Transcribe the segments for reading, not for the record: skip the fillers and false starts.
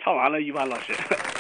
唱完了，于凡老师。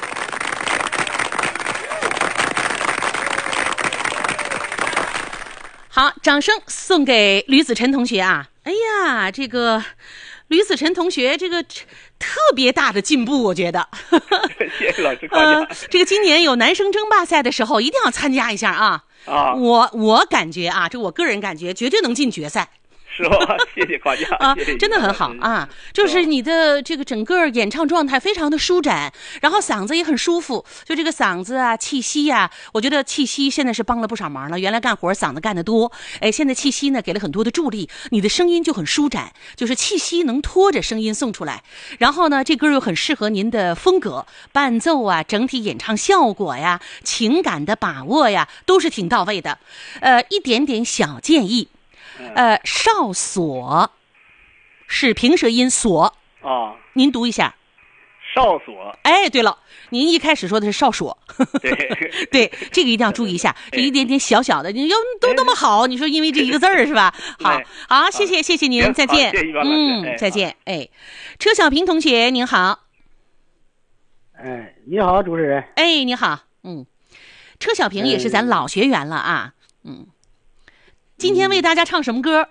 好，掌声送给吕子晨同学啊！哎呀，这个吕子晨同学这个特别大的进步，我觉得。 谢谢老师夸奖。 这个今年有男生争霸赛的时候，一定要参加一下啊！ 啊， 我感觉啊，这我个人感觉，绝对能进决赛。 是吧？谢谢夸奖啊， 谢谢真的很好啊！就是你的这个整个演唱状态非常的舒展，然后嗓子也很舒服，就这个嗓子啊、气息啊，我觉得气息现在是帮了不少忙了。原来干活嗓子干得多，哎，现在气息呢给了很多的助力，你的声音就很舒展，就是气息能拖着声音送出来。然后呢，这歌又很适合您的风格，伴奏啊、整体演唱效果呀、情感的把握呀，都是挺到位的。一点点小建议。哨所是平舌音所啊， 您读一下。 哨所。 哎，对了，您一开始说的是哨所。 对对，这个一定要注意一下，这一点点小小的，你要都那么好，你说因为这一个字儿是吧？好，谢谢您，再见。再见。哎，车小平同学您好。 哎，你好，主持人。 哎，你好。车小平也是咱老学员了啊。今天为大家唱什么歌？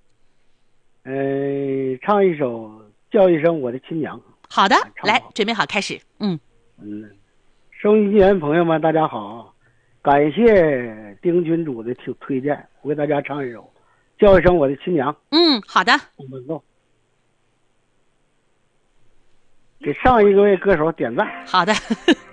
唱一首叫一声我的亲娘。 好的，来，准备好开始。 收音机前朋友们大家好，感谢丁群主的推荐，我给大家唱一首叫一声我的亲娘。 好的。 给上一位歌手点赞。 好的。